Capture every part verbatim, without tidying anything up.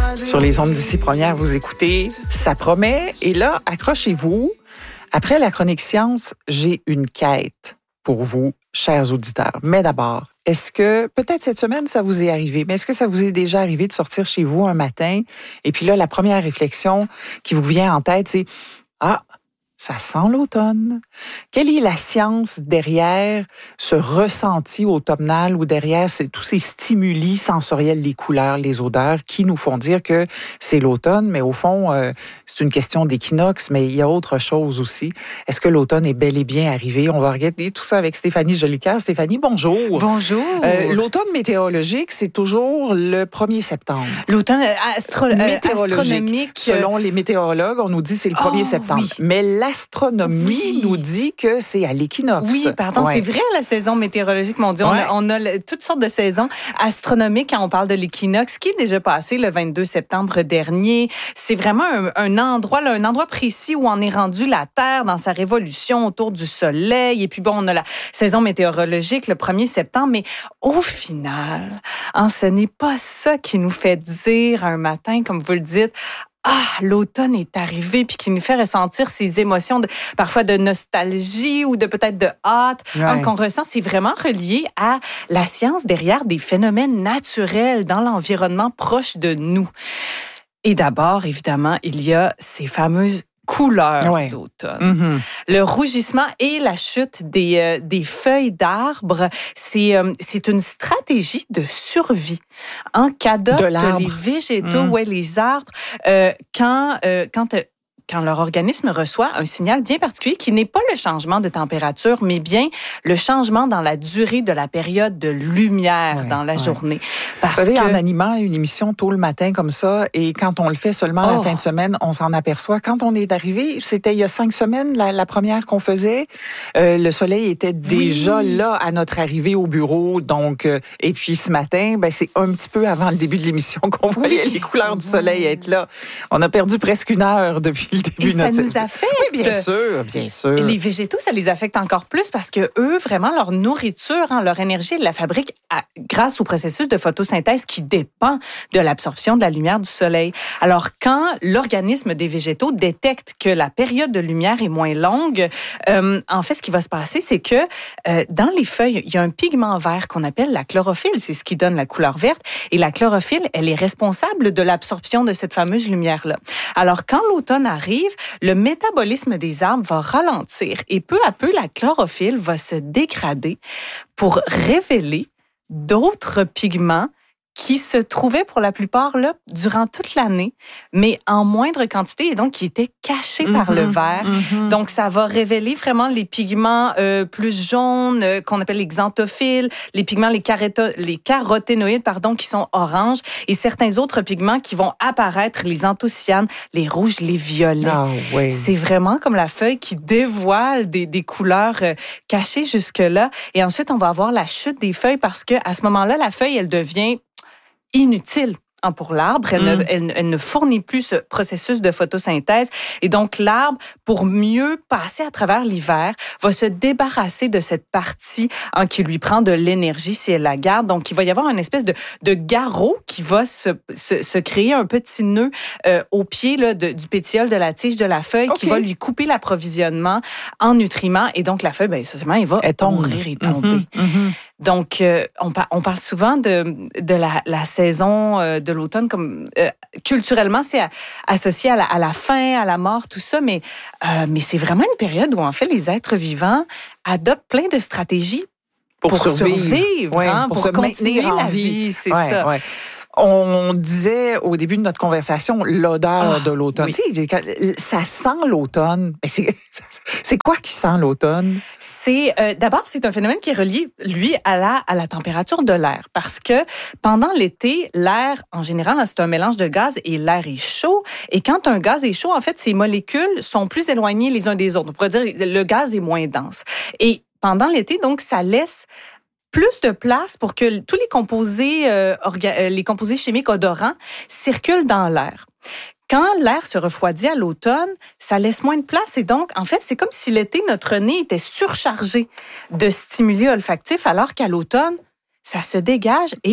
Sur les ondes d'ici première, vous écoutez Ça promet. Et là, accrochez-vous. Après la chronique science, j'ai une quête pour vous, chers auditeurs. Mais d'abord, est-ce que, peut-être cette semaine, ça vous est arrivé, mais est-ce que ça vous est déjà arrivé de sortir chez vous un matin et puis là, la première réflexion qui vous vient en tête, c'est « Ah, ça sent l'automne. » Quelle est la science derrière ce ressenti automnal ou derrière ces, tous ces stimuli sensoriels, les couleurs, les odeurs qui nous font dire que c'est l'automne, mais au fond, euh, c'est une question d'équinoxe, mais il y a autre chose aussi. Est-ce que l'automne est bel et bien arrivé? On va regarder tout ça avec Stéphanie Jolicoeur. Stéphanie, bonjour. Bonjour. Euh, l'automne météorologique, c'est toujours le premier septembre. L'automne astro- météorologique. astronomique. Selon les météorologues, on nous dit que c'est le premier oh, septembre. Oui. Mais l'astronomie oui. nous dit que c'est à l'équinoxe. Oui, pardon, ouais. c'est vrai, la saison météorologique, mon Dieu. Ouais. On a, on a le, toutes sortes de saisons astronomiques quand on parle de l'équinoxe, qui est déjà passé le vingt-deux septembre dernier. C'est vraiment un, un endroit, là, un endroit précis où on est rendu la Terre dans sa révolution autour du Soleil. Et puis bon, on a la saison météorologique le premier septembre. Mais au final, hein, ce n'est pas ça qui nous fait dire un matin, comme vous le dites, ah, l'automne est arrivé, puis qui nous fait ressentir ces émotions, de, parfois de nostalgie ou de peut-être de hâte ouais. hein, qu'on ressent. C'est vraiment relié à la science derrière des phénomènes naturels dans l'environnement proche de nous. Et d'abord, évidemment, il y a ces fameuses couleurs ouais. d'automne. Mm-hmm. Le rougissement et la chute des, euh, des feuilles d'arbres, c'est, euh, c'est une stratégie de survie en qu'adoptent les végétaux, mm. ouais, les arbres, euh, quand, euh, quand euh, quand leur organisme reçoit un signal bien particulier qui n'est pas le changement de température, mais bien le changement dans la durée de la période de lumière ouais, dans la ouais. journée. Parce Vous savez, que... en animant une émission tôt le matin comme ça, et quand on le fait seulement oh. la fin de semaine, on s'en aperçoit. Quand on est arrivé, c'était il y a cinq semaines, la, la première qu'on faisait, euh, le soleil était déjà oui. là à notre arrivée au bureau. Donc, euh, et puis ce matin, ben, c'est un petit peu avant le début de l'émission qu'on voyait oui. les couleurs du soleil être là. On a perdu presque une heure depuis Et ça notre... nous affecte. Oui, bien sûr, bien sûr. Et les végétaux, ça les affecte encore plus parce que eux, vraiment, leur nourriture, hein, leur énergie, ils la fabriquent à, grâce au processus de photosynthèse qui dépend de l'absorption de la lumière du soleil. Alors, quand l'organisme des végétaux détecte que la période de lumière est moins longue, euh, en fait, ce qui va se passer, c'est que euh, dans les feuilles, il y a un pigment vert qu'on appelle la chlorophylle. C'est ce qui donne la couleur verte. Et la chlorophylle, elle est responsable de l'absorption de cette fameuse lumière-là. Alors, quand l'automne arrive, le métabolisme des arbres va ralentir et peu à peu, la chlorophylle va se dégrader pour révéler d'autres pigments qui se trouvaient pour la plupart là durant toute l'année, mais en moindre quantité et donc qui étaient cachés mm-hmm, par le vert. Mm-hmm. Donc, ça va révéler vraiment les pigments euh, plus jaunes euh, qu'on appelle les xanthophiles, les pigments, les, caréto- les caroténoïdes, pardon, qui sont oranges et certains autres pigments qui vont apparaître, les anthocyanes, les rouges, les violets. Ah, oui. C'est vraiment comme la feuille qui dévoile des, des couleurs euh, cachées jusque-là. Et ensuite, on va avoir la chute des feuilles parce que à ce moment-là, la feuille, elle devient inutile hein, pour l'arbre. Elle, mm. ne, elle, elle ne fournit plus ce processus de photosynthèse. Et donc, l'arbre, pour mieux passer à travers l'hiver, va se débarrasser de cette partie hein, qui lui prend de l'énergie si elle la garde. Donc, il va y avoir une espèce de, de garrot qui va se, se, se créer un petit nœud euh, au pied là, de, du pétiole de la tige de la feuille okay. qui va lui couper l'approvisionnement en nutriments. Et donc, la feuille, bien, essentiellement, elle va mourir et tomber. Mm-hmm, mm-hmm. Donc, euh, on, par, on parle souvent de, de la, la saison euh, de l'automne comme euh, culturellement, c'est à, associé à la, à la faim, à la mort, tout ça, mais, euh, mais c'est vraiment une période où, en fait, les êtres vivants adoptent plein de stratégies pour, pour survivre, survivre ouais, hein, pour, pour se continuer maintenir en la vie. vie, c'est ouais, ça. Ouais. On disait au début de notre conversation l'odeur oh, de l'automne. Oui. Tu sais, ça sent l'automne. Mais c'est, c'est quoi qui sent l'automne? C'est euh, d'abord, c'est un phénomène qui est relié, lui, à la, à la température de l'air. Parce que pendant l'été, l'air, en général, c'est un mélange de gaz et l'air est chaud. Et quand un gaz est chaud, en fait, ses molécules sont plus éloignées les uns des autres. On pourrait dire le gaz est moins dense. Et pendant l'été, donc, ça laisse plus de place pour que tous les composés, euh, orga- les composés chimiques odorants circulent dans l'air. Quand l'air se refroidit à l'automne, ça laisse moins de place et donc, en fait, c'est comme si l'été, notre nez était surchargé de stimuli olfactifs alors qu'à l'automne, ça se dégage et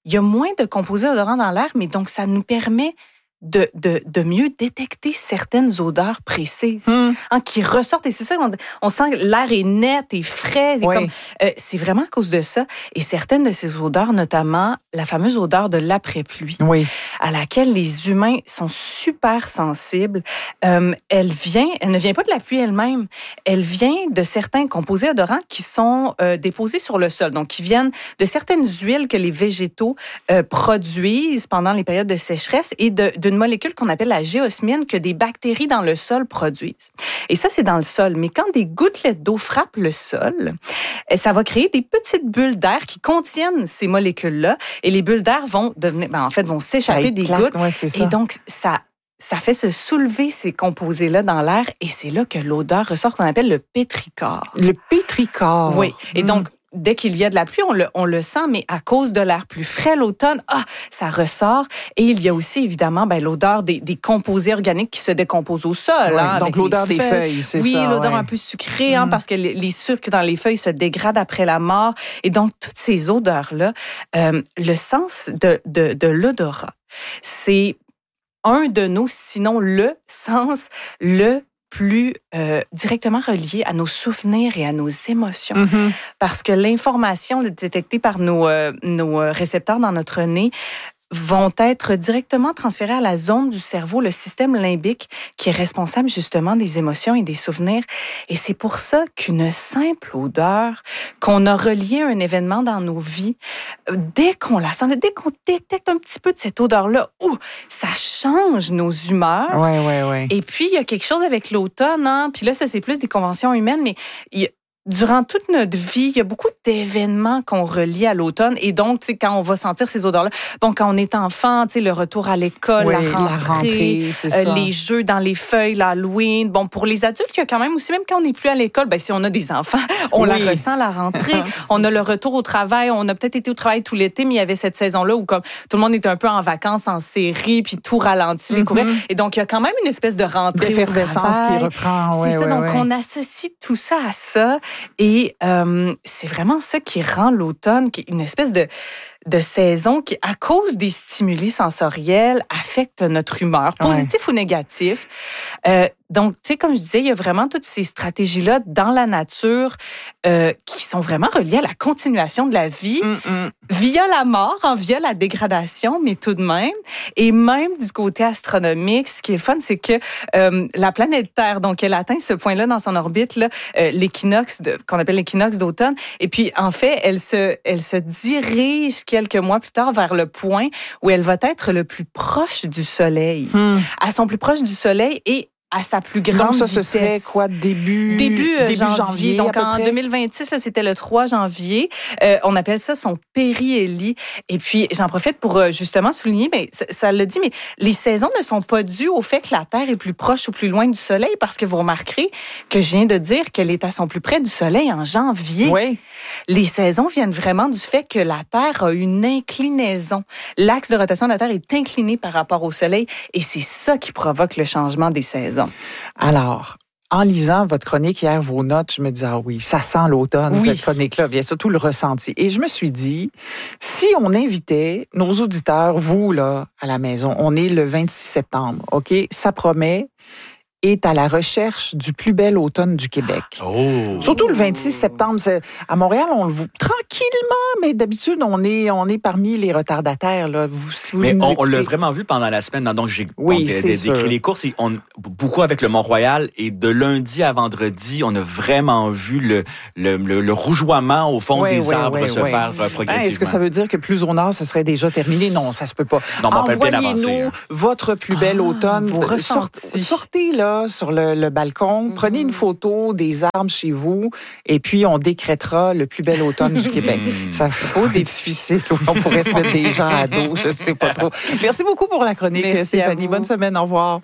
il y a moins de composés odorants dans l'air, mais donc ça nous permet De, de, de mieux détecter certaines odeurs précises mm. hein, qui ressortent. Et c'est ça, on, on sent que l'air est net et frais. Et oui. comme, euh, c'est vraiment à cause de ça. Et certaines de ces odeurs, notamment la fameuse odeur de l'après-pluie, oui. à laquelle les humains sont super sensibles, euh, elle, vient, elle ne vient pas de la pluie elle-même. Elle vient de certains composés odorants qui sont euh, déposés sur le sol, donc qui viennent de certaines huiles que les végétaux euh, produisent pendant les périodes de sécheresse et de, de d'une molécule qu'on appelle la géosmienne que des bactéries dans le sol produisent. Et ça, c'est dans le sol. Mais quand des gouttelettes d'eau frappent le sol, ça va créer des petites bulles d'air qui contiennent ces molécules-là. Et les bulles d'air vont devenir, ben, en fait, vont s'échapper des gouttes. Ouais, c'est ça. Et donc, ça, ça fait se soulever ces composés-là dans l'air. Et c'est là que l'odeur ressort qu'on appelle le pétrichor. Le pétrichor. Oui. Et mm. donc, dès qu'il y a de la pluie, on le, on le sent, mais à cause de l'air plus frais l'automne, ah, ça ressort. Et il y a aussi, évidemment, ben, l'odeur des, des composés organiques qui se décomposent au sol. Ouais, hein, donc, l'odeur des feuilles, c'est oui, ça. Oui, l'odeur ouais. un peu sucrée, hein, mm. parce que les, les sucres dans les feuilles se dégradent après la mort. Et donc, toutes ces odeurs-là, euh, le sens de, de, de l'odorat, c'est un de nos, sinon le sens, le plus euh, directement relié à nos souvenirs et à nos émotions. Mm-hmm. Parce que l'information détectée par nos, euh, nos récepteurs dans notre nez vont être directement transférés à la zone du cerveau, le système limbique, qui est responsable justement des émotions et des souvenirs. Et c'est pour ça qu'une simple odeur, qu'on a reliée à un événement dans nos vies, dès qu'on la sent, dès qu'on détecte un petit peu de cette odeur-là, ouh, ça change nos humeurs. Ouais, ouais, ouais. Et puis, il y a quelque chose avec l'automne, hein? Puis là, ça, c'est plus des conventions humaines, mais il y a durant toute notre vie, il y a beaucoup d'événements qu'on relie à l'automne. Et donc, tu sais, quand on va sentir ces odeurs-là, bon, quand on est enfant, tu sais, le retour à l'école, oui, la rentrée, la rentrée c'est euh, ça. les jeux dans les feuilles, l'Halloween. Bon, pour les adultes, il y a quand même aussi, même quand on n'est plus à l'école, ben si on a des enfants, on oui. la ressent, la rentrée. On a le retour au travail. On a peut-être été au travail tout l'été, mais il y avait cette saison-là où comme tout le monde était un peu en vacances, en série, puis tout ralentit, les mm-hmm. courants. Et donc, il y a quand même une espèce de rentrée d'effervescence qui reprend. C'est ouais, ça. Ouais, donc, ouais. on associe tout ça à ça. Et euh, Euh, c'est vraiment ça qui rend l'automne, qui est une espèce de, de saison qui, à cause des stimuli sensoriels, affecte notre humeur, positif ouais. ou négatif. Euh, donc, tu sais, comme je disais, il y a vraiment toutes ces stratégies-là dans la nature euh, qui sont vraiment reliées à la continuation de la vie Mm-mm. via la mort, hein, via la dégradation, mais tout de même. Et même du côté astronomique, ce qui est fun, c'est que euh, la planète Terre, donc elle atteint ce point-là dans son orbite, là, euh, l'équinoxe, de, qu'on appelle l'équinoxe d'automne. Et puis, en fait, elle se, elle se dirige quelques mois plus tard vers le point où elle va être le plus proche du Soleil. Hmm. À son plus proche du Soleil et à sa plus grande vitesse. Donc ça, ce serait quoi, début, début, euh, début janvier, janvier donc en deux mille vingt-six, là, c'était le trois janvier. Euh, on appelle ça son périhélie. Et puis, j'en profite pour euh, justement souligner, mais ça, ça le dit, mais les saisons ne sont pas dues au fait que la Terre est plus proche ou plus loin du Soleil, parce que vous remarquerez que je viens de dire qu'elle est à son plus près du Soleil en janvier. Oui. Les saisons viennent vraiment du fait que la Terre a une inclinaison. L'axe de rotation de la Terre est incliné par rapport au Soleil, et c'est ça qui provoque le changement des saisons. Alors, en lisant votre chronique hier, vos notes, je me disais, ah oui, ça sent l'automne, oui. cette chronique-là, bien surtout le ressenti. Et je me suis dit, si on invitait nos auditeurs, vous, là, à la maison, on est le vingt-six septembre, OK? Ça promet, est à la recherche du plus bel automne du Québec. Oh. Surtout le vingt-six septembre. C'est, à Montréal, on le voit tranquillement, mais d'habitude, on est, on est parmi les retardataires. Là. Vous, si vous mais nous on, écoutez... on l'a vraiment vu pendant la semaine. Donc, j'ai oui, donc, c'est d- décrit les courses. Et on, beaucoup avec le Mont-Royal. Et de lundi à vendredi, on a vraiment vu le, le, le, le rougeoiement au fond oui, des oui, arbres oui, se oui. faire euh, progressivement. Est-ce que ça veut dire que plus au nord, ce serait déjà terminé? Non, ça se peut pas. Non, mais on peut bien avancer. Envoyez-nous hein. votre plus bel ah, automne. Vos ressentis. Sort, sortez là sur le, le balcon, mm-hmm. prenez une photo des arbres chez vous et puis on décrétera le plus bel automne du Québec. Ça faut des difficile. On pourrait se mettre des gens à dos, je ne sais pas trop. Merci beaucoup pour la chronique, Merci Stéphanie. Bonne semaine, au revoir.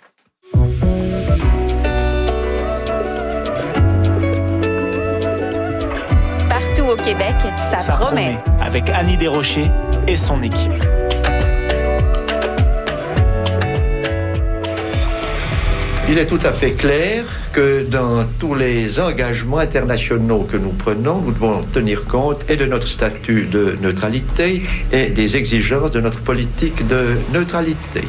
Partout au Québec, ça, ça promet. promet. Avec Annie Desrochers et son équipe. Il est tout à fait clair que dans tous les engagements internationaux que nous prenons, nous devons tenir compte et de notre statut de neutralité et des exigences de notre politique de neutralité.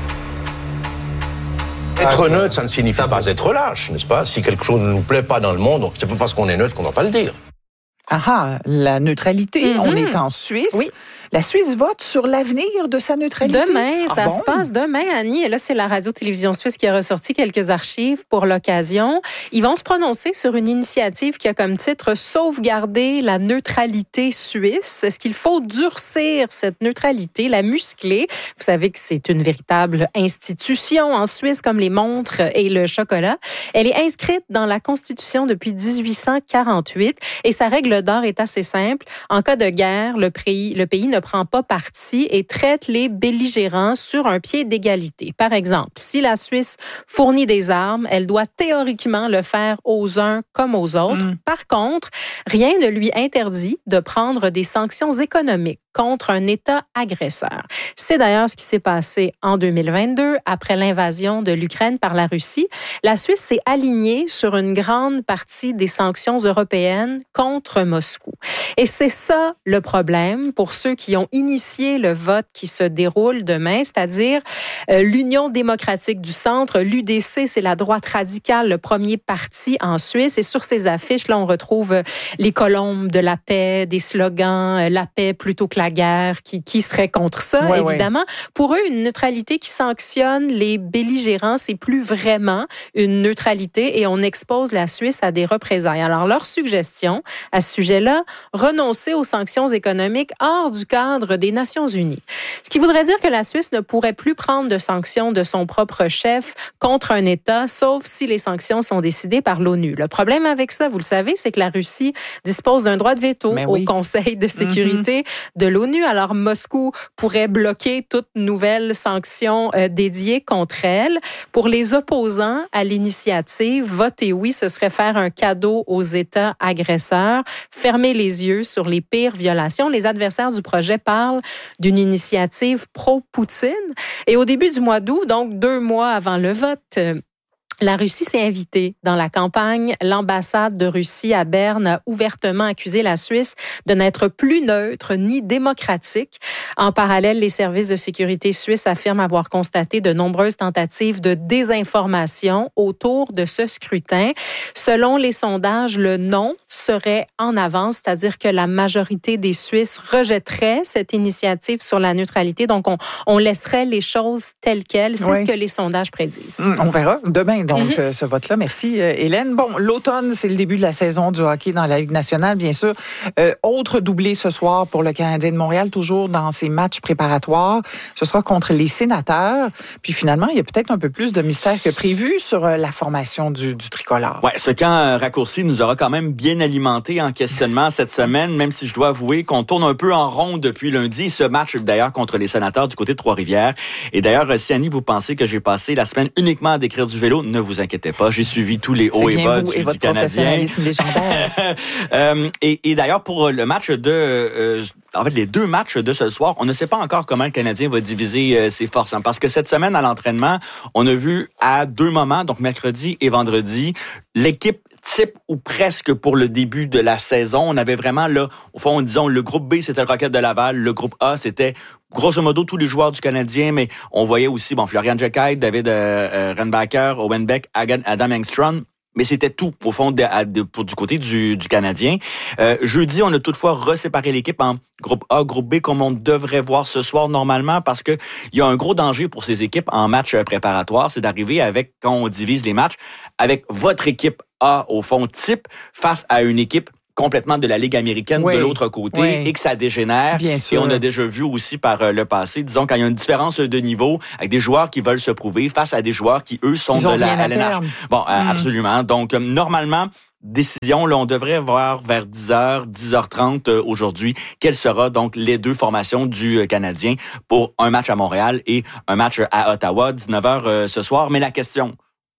Être neutre, ça ne signifie pas être lâche, n'est-ce pas? Si quelque chose ne nous plaît pas dans le monde, c'est pas parce qu'on est neutre qu'on ne doit pas le dire. Ah ah, la neutralité. Mm-hmm. On est en Suisse. Oui. La Suisse vote sur l'avenir de sa neutralité. Demain, ah ça bon? se passe demain, Annie. Et là, c'est la Radio-Télévision Suisse qui a ressorti quelques archives pour l'occasion. Ils vont se prononcer sur une initiative qui a comme titre « Sauvegarder la neutralité suisse ». Est-ce qu'il faut durcir cette neutralité, la muscler? Vous savez que c'est une véritable institution en Suisse, comme les montres et le chocolat. Elle est inscrite dans la Constitution depuis dix-huit cent quarante-huit et sa règle d'or est assez simple. En cas de guerre, le pays, le pays ne prend pas parti et traite les belligérants sur un pied d'égalité. Par exemple, si la Suisse fournit des armes, elle doit théoriquement le faire aux uns comme aux autres. Mm. Par contre, rien ne lui interdit de prendre des sanctions économiques contre un État agresseur. C'est d'ailleurs ce qui s'est passé en deux mille vingt-deux, après l'invasion de l'Ukraine par la Russie. La Suisse s'est alignée sur une grande partie des sanctions européennes contre Moscou. Et c'est ça le problème pour ceux qui ont initié le vote qui se déroule demain, c'est-à-dire euh, l'Union démocratique du centre, l'U D C, c'est la droite radicale, le premier parti en Suisse. Et sur ces affiches, là, on retrouve euh, les colombes de la paix, des slogans, euh, la paix plutôt que la guerre, qui, qui serait contre ça, ouais, évidemment. Ouais. Pour eux, une neutralité qui sanctionne les belligérants, c'est plus vraiment une neutralité et on expose la Suisse à des représailles. Alors, leur suggestion à ce sujet-là, renoncer aux sanctions économiques hors du cadre des Nations unies. Ce qui voudrait dire que la Suisse ne pourrait plus prendre de sanctions de son propre chef contre un État, sauf si les sanctions sont décidées par l'ONU. Le problème avec ça, vous le savez, c'est que la Russie dispose d'un droit de veto Mais oui. au Conseil de sécurité mm-hmm. de l'ONU. Alors, Moscou pourrait bloquer toute nouvelle sanction euh, dédiée contre elle. Pour les opposants à l'initiative, voter oui, ce serait faire un cadeau aux États agresseurs, fermer les yeux sur les pires violations. Les adversaires du projet parlent d'une initiative pro-Poutine. Et au début du mois d'août, donc deux mois avant le vote, euh, la Russie s'est invitée dans la campagne. L'ambassade de Russie à Berne a ouvertement accusé la Suisse de n'être plus neutre ni démocratique. En parallèle, les services de sécurité suisses affirment avoir constaté de nombreuses tentatives de désinformation autour de ce scrutin. Selon les sondages, le non serait en avance, c'est-à-dire que la majorité des Suisses rejetterait cette initiative sur la neutralité. Donc, on, on laisserait les choses telles quelles. C'est oui. ce que les sondages prédisent. Mmh, on verra demain. Donc, mm-hmm. euh, ce vote-là. Merci, euh, Hélène. Bon, l'automne, c'est le début de la saison du hockey dans la Ligue nationale, bien sûr. Euh, autre doublé ce soir pour le Canadien de Montréal, toujours dans ses matchs préparatoires. Ce sera contre les Sénateurs. Puis finalement, il y a peut-être un peu plus de mystère que prévu sur euh, la formation du, du tricolore. Oui, ce camp euh, raccourci nous aura quand même bien alimenté en questionnement cette semaine, même si je dois avouer qu'on tourne un peu en rond depuis lundi. Ce match, d'ailleurs, contre les Sénateurs du côté de Trois-Rivières. Et d'ailleurs, si Annie, vous pensez que j'ai passé la semaine uniquement à décrire du vélo, ne vous inquiétez pas, j'ai suivi tous les hauts et bas du, et votre du Canadien. légendaire. euh, et, et d'ailleurs, pour le match de... Euh, en fait, les deux matchs de ce soir, on ne sait pas encore comment le Canadien va diviser euh, ses forces. Hein, parce que cette semaine, à l'entraînement, on a vu à deux moments, donc mercredi et vendredi, l'équipe type ou presque pour le début de la saison. On avait vraiment, là, au fond, disons, le groupe B, c'était le Rocket de Laval. Le groupe A, c'était grosso modo tous les joueurs du Canadien, mais on voyait aussi, bon, Florian Djekai, David euh, Renbacker, Owen Beck, Adam Engstrom. Mais c'était tout, au fond, de, de, pour, du côté du, du Canadien. Euh, jeudi, on a toutefois reséparé l'équipe en groupe A, groupe B, comme on devrait voir ce soir normalement, parce que il y a un gros danger pour ces équipes en match préparatoire, c'est d'arriver avec, quand on divise les matchs, avec votre équipe A, au fond, type, face à une équipe complètement de la Ligue américaine oui, de l'autre côté oui. et que ça dégénère. Bien sûr. Et on a déjà vu aussi par euh, le passé, disons, quand il y a une différence de niveau avec des joueurs qui veulent se prouver face à des joueurs qui, eux, sont Ils de la L N H. Bon, euh, mm. absolument. Donc, euh, normalement, décision, là, on devrait voir vers dix heures, dix heures trente euh, aujourd'hui, quelles seront donc les deux formations du euh, Canadien pour un match à Montréal et un match à Ottawa, dix-neuf heures euh, ce soir. Mais la question,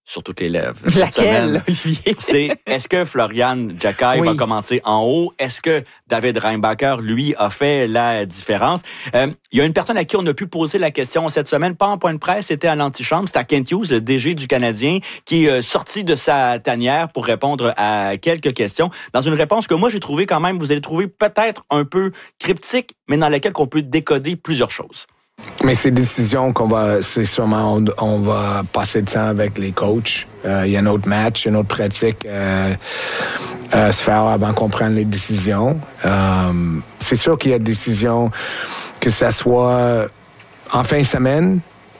sur toutes les lèvres. Laquelle, Olivier? C'est, est-ce que Florian Jacquet oui. va commencer en haut? Est-ce que David Reinbacher, lui, a fait la différence? Euh, il y a une personne à qui on a pu poser la question cette semaine, pas en point de presse, c'était à l'antichambre, c'était à Kent Hughes, le D G du Canadien, qui est sorti de sa tanière pour répondre à quelques questions. Dans une réponse que moi, j'ai trouvé quand même, vous allez trouver peut-être un peu cryptique, mais dans laquelle on peut décoder plusieurs choses. Mais ces décisions qu'on va, c'est sûrement, on, on va passer de temps avec les coachs. Euh, il y a un autre match, une autre pratique euh, à se faire avant qu'on prenne les décisions. Euh, c'est sûr qu'il y a des décisions, que ça soit en fin de semaine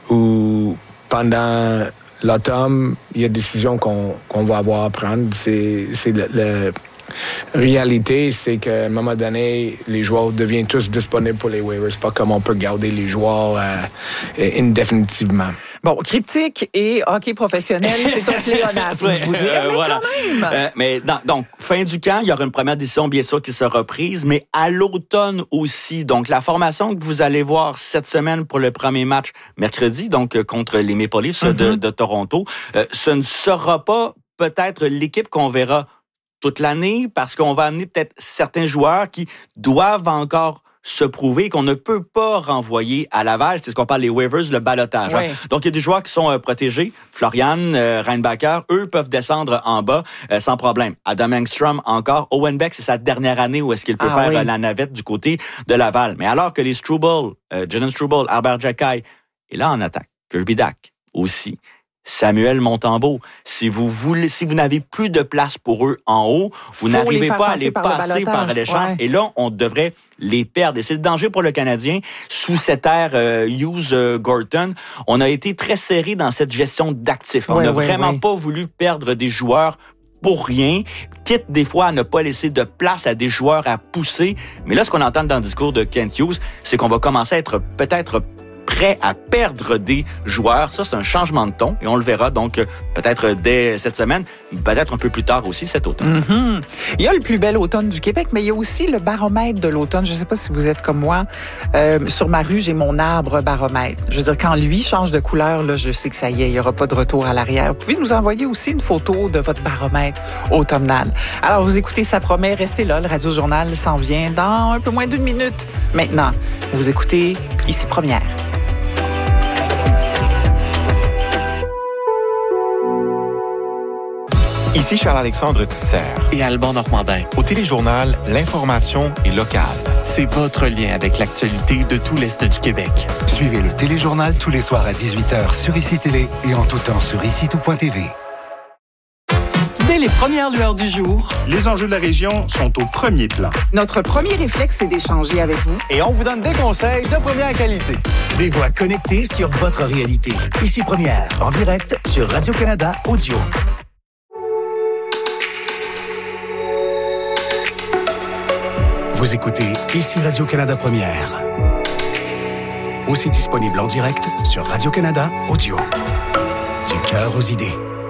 ou pendant l'automne, il y a des décisions qu'on, qu'on va avoir à prendre. C'est, c'est le, le réalité, c'est qu'à un moment donné, les joueurs deviennent tous disponibles pour les waivers. C'est pas comme on peut garder les joueurs euh, indéfinitivement. Bon, cryptique et hockey professionnel, c'est un pléonasme, ouais, je vous dirais, euh, mais voilà. quand même. Euh, mais non, donc, fin du camp, il y aura une première décision, bien sûr, qui sera prise, mais à l'automne aussi. Donc, la formation que vous allez voir cette semaine pour le premier match mercredi, donc contre les Maple Leafs mm-hmm. de, de Toronto, euh, ce ne sera pas peut-être l'équipe qu'on verra toute l'année, parce qu'on va amener peut-être certains joueurs qui doivent encore se prouver, qu'on ne peut pas renvoyer à Laval. C'est ce qu'on parle les waivers, le ballottage. Oui. Hein. Donc, il y a des joueurs qui sont euh, protégés. Florian, euh, Reinbacher, eux peuvent descendre en bas euh, sans problème. Adam Engstrom encore. Owen Beck, c'est sa dernière année où est-ce qu'il peut ah, faire oui. euh, la navette du côté de Laval. Mais alors que les Struble, euh, Jalen Struble, Albert Jacquet, et là en attaque, Kirby Dach aussi. Samuel Montembeault, si vous voulez, si vous n'avez plus de place pour eux en haut, vous Faut n'arrivez pas à les par passer par l'échange. Ouais. Et là, on devrait les perdre. Et c'est le danger pour le Canadien. Sous cette ère euh, Hughes-Gorton, euh, on a été très serré dans cette gestion d'actifs. Ouais, on n'a ouais, vraiment ouais. pas voulu perdre des joueurs pour rien, quitte des fois à ne pas laisser de place à des joueurs à pousser. Mais là, ce qu'on entend dans le discours de Kent Hughes, c'est qu'on va commencer à être peut-être prêt à perdre des joueurs. Ça, c'est un changement de ton et on le verra donc peut-être dès cette semaine, peut-être un peu plus tard aussi cet automne. Mm-hmm. Il y a le plus bel automne du Québec, mais il y a aussi le baromètre de l'automne. Je ne sais pas si vous êtes comme moi. Euh, sur ma rue, j'ai mon arbre baromètre. Je veux dire, quand lui change de couleur, là, je sais que ça y est, il n'y aura pas de retour à l'arrière. Vous pouvez nous envoyer aussi une photo de votre baromètre automnal. Alors, vous écoutez Ça promet, restez là. Le Radio Journal s'en vient dans un peu moins d'une minute. Maintenant, vous écoutez Ici Première. Ici Charles-Alexandre Tisser et Alban Normandin. Au Téléjournal, l'information est locale. C'est votre lien avec l'actualité de tout l'Est du Québec. Suivez le Téléjournal tous les soirs à dix-huit heures sur Ici Télé et en tout temps sur ici tout point t v. Dès les premières lueurs du jour, les enjeux de la région sont au premier plan. Notre premier réflexe, c'est d'échanger avec vous. Et on vous donne des conseils de première qualité. Des voix connectées sur votre réalité. Ici Première, en direct sur Radio-Canada Audio. Vous écoutez Ici Radio-Canada Première. Aussi disponible en direct sur Radio-Canada Audio. Du cœur aux idées.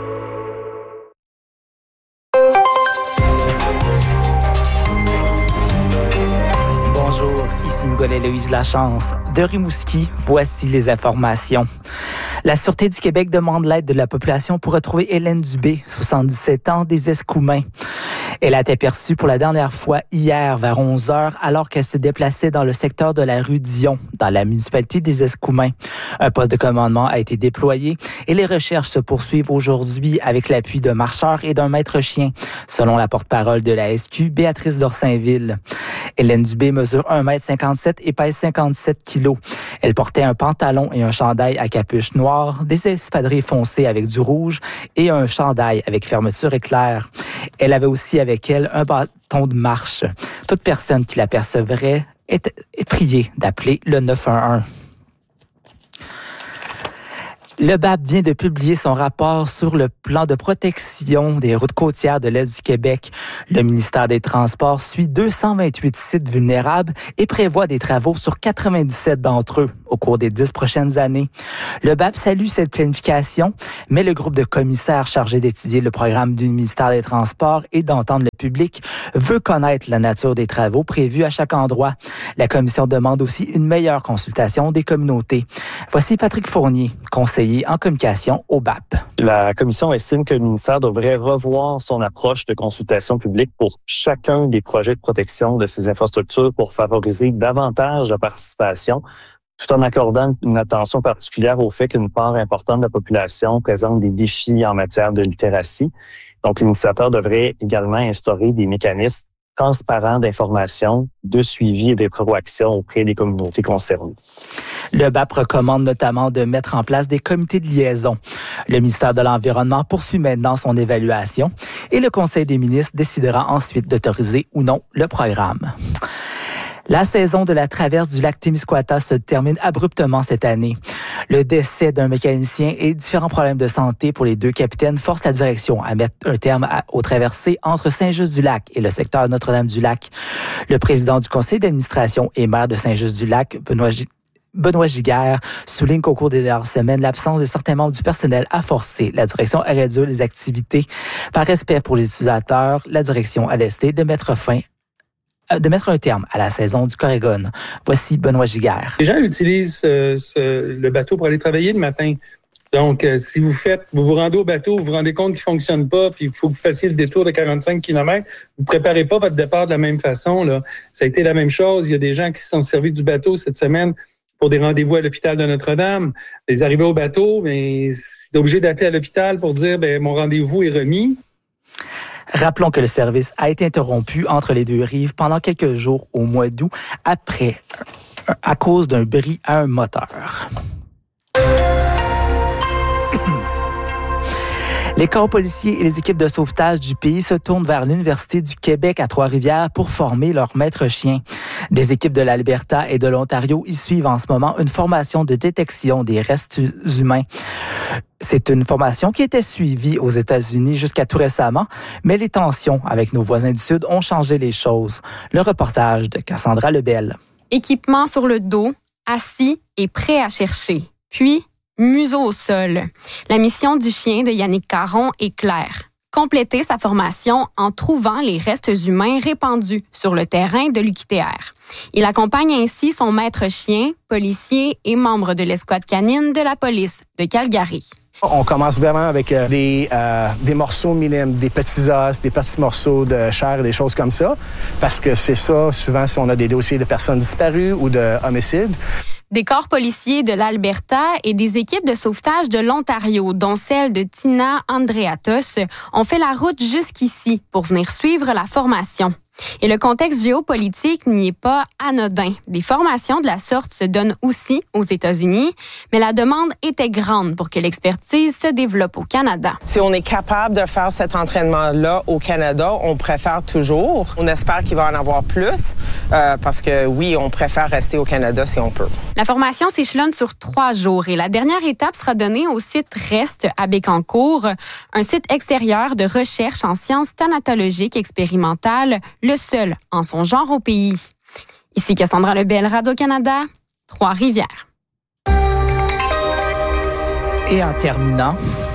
Bonjour, ici Nicolas-Héloïse Lachance. De Rimouski, voici les informations. La Sûreté du Québec demande l'aide de la population pour retrouver Hélène Dubé, soixante-dix-sept ans, des Escoumins. Elle a été aperçue pour la dernière fois hier vers onze heures alors qu'elle se déplaçait dans le secteur de la rue Dion, dans la municipalité des Escoumins. Un poste de commandement a été déployé et les recherches se poursuivent aujourd'hui avec l'appui d'un marcheur et d'un maître chien, selon la porte-parole de la S Q, Béatrice d'Orsainville. Hélène Dubé mesure un mètre cinquante-sept et pèse cinquante-sept kilos. Elle portait un pantalon et un chandail à capuche noire, des espadrilles foncées avec du rouge et un chandail avec fermeture éclair. Elle avait aussi avec elle un bâton de marche. Toute personne qui l'apercevrait est, est priée d'appeler le neuf un un. Le B A P vient de publier son rapport sur le plan de protection des routes côtières de l'Est du Québec. Le ministère des Transports suit deux cent vingt-huit sites vulnérables et prévoit des travaux sur quatre-vingt-dix-sept d'entre eux. au cours des dix prochaines années. Le B A P salue cette planification, mais le groupe de commissaires chargé d'étudier le programme du ministère des Transports et d'entendre le public veut connaître la nature des travaux prévus à chaque endroit. La commission demande aussi une meilleure consultation des communautés. Voici Patrick Fournier, conseiller en communication au B A P. La commission estime que le ministère devrait revoir son approche de consultation publique pour chacun des projets de protection de ces infrastructures pour favoriser davantage de participation, tout en accordant une attention particulière au fait qu'une part importante de la population présente des défis en matière de littératie. Donc, l'initiateur devrait également instaurer des mécanismes transparents d'information, de suivi et de proaction auprès des communautés concernées. Le B A P recommande notamment de mettre en place des comités de liaison. Le ministère de l'Environnement poursuit maintenant son évaluation et le Conseil des ministres décidera ensuite d'autoriser ou non le programme. La saison de la traverse du lac Témiscouata se termine abruptement cette année. Le décès d'un mécanicien et différents problèmes de santé pour les deux capitaines forcent la direction à mettre un terme à, aux traversées entre Saint-Just-du-Lac et le secteur Notre-Dame-du-Lac. Le président du conseil d'administration et maire de Saint-Just-du-Lac, Benoît G- Benoît Giguère, souligne qu'au cours des dernières semaines, l'absence de certains membres du personnel a forcé la direction à réduire les activités. Par respect pour les utilisateurs, la direction a décidé de mettre fin de mettre un terme à la saison du Corrigan. Voici Benoît Giguère. Les gens utilisent euh, ce, le bateau pour aller travailler le matin. Donc, euh, si vous faites, vous vous rendez au bateau, vous vous rendez compte qu'il ne fonctionne pas, puis il faut que vous fassiez le détour de quarante-cinq kilomètres, vous ne préparez pas votre départ de la même façon. Là. Ça a été la même chose. Il y a des gens qui se sont servis du bateau cette semaine pour des rendez-vous à l'hôpital de Notre-Dame. Ils arrivaient au bateau, mais c'est obligé d'appeler à l'hôpital pour dire ben mon rendez-vous est remis. Rappelons que le service a été interrompu entre les deux rives pendant quelques jours au mois d'août après, à cause d'un bris à un moteur. Les corps policiers et les équipes de sauvetage du pays se tournent vers l'Université du Québec à Trois-Rivières pour former leurs maîtres chiens. Des équipes de l'Alberta et de l'Ontario y suivent en ce moment une formation de détection des restes humains. C'est une formation qui était suivie aux États-Unis jusqu'à tout récemment, mais les tensions avec nos voisins du Sud ont changé les choses. Le reportage de Cassandra Lebel. Équipement sur le dos, assis et prêt à chercher. Puis, museau au sol. La mission du chien de Yannick Caron est claire. Compléter sa formation en trouvant les restes humains répandus sur le terrain de l'U Q T R. Il accompagne ainsi son maître chien, policier et membre de l'escouade canine de la police de Calgary. On commence vraiment avec euh, des, euh, des morceaux minimes, des petits os, des petits morceaux de chair, des choses comme ça, parce que c'est ça, souvent, si on a des dossiers de personnes disparues ou de homicides. Des corps policiers de l'Alberta et des équipes de sauvetage de l'Ontario, dont celle de Tina Andreatos, ont fait la route jusqu'ici pour venir suivre la formation. Et le contexte géopolitique n'y est pas anodin. Des formations de la sorte se donnent aussi aux États-Unis, mais la demande était grande pour que l'expertise se développe au Canada. Si on est capable de faire cet entraînement-là au Canada, on préfère toujours. On espère qu'il va en avoir plus, euh, parce que oui, on préfère rester au Canada si on peut. La formation s'échelonne sur trois jours et la dernière étape sera donnée au site REST à Bécancour, un site extérieur de recherche en sciences thanatologiques expérimentales, le seul en son genre au pays. Ici Cassandra Lebel, Radio-Canada, Trois-Rivières. Et en terminant,